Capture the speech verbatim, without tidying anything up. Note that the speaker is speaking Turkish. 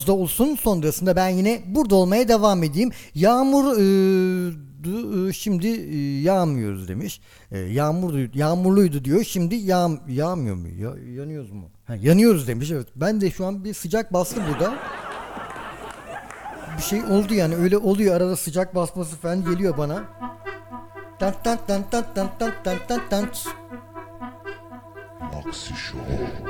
da olsun. Sonrasında ben yine burada olmaya devam edeyim. Yağmur e, e, şimdi e, yağmıyoruz demiş. E, yağmur yağmurluydu diyor. Şimdi yağ, yağmıyor mu? Ya, yanıyoruz mu? Ha, yanıyoruz demiş. Evet. Ben de şu an bir sıcak bastı burada. Bir şey oldu yani, öyle oluyor arada, sıcak basması falan geliyor bana. Tan tan tan tan tan tan tan tan tan. Maxi Show.